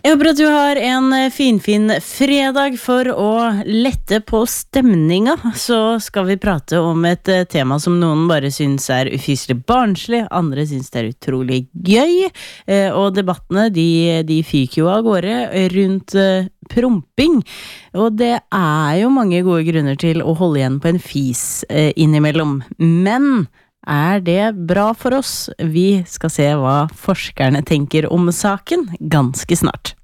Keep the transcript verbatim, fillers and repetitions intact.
Jeg håper at du har en finfin fredag. For å lette på stemninga så skal vi prate om et tema som noen bare synes er ufyselig barnslig, andre synes det er utrolig gøy, og debattene de, de fyker jo av gårde rundt promping, og det er jo mange gode grunner til å holde igjen på en fis innimellom, men er det bra for oss? Vi skal se hva forskerne tenker om saken ganske snart.